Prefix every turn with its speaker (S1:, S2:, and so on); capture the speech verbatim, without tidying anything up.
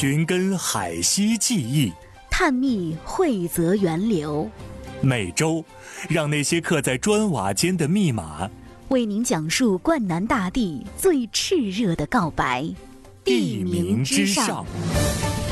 S1: 寻根海西记忆，
S2: 探秘惠泽源流。
S1: 每周，让那些刻在砖瓦间的密码，
S2: 为您讲述灌南大地最炽热的告白。
S1: 地名之上。